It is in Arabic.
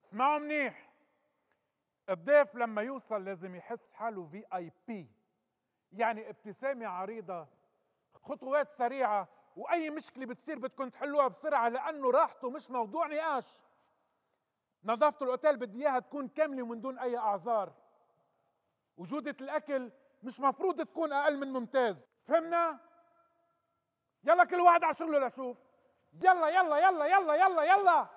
اسمعوا منيح. الضيف لما يوصل لازم يحس حاله VIP، يعني ابتسامة عريضة، خطوات سريعة، وأي مشكلة بتصير بدكم تحلوها بسرعة لأنه راحته مش موضوع نقاش. نظافة الأوتيل بدي إياها تكون كاملة ومن دون أي أعذار. وجودة الأكل مش مفروض تكون أقل من ممتاز، فهمنا؟ يلا كل واحد على شغله لشوف. يلا يلا يلا يلا يلا يلا.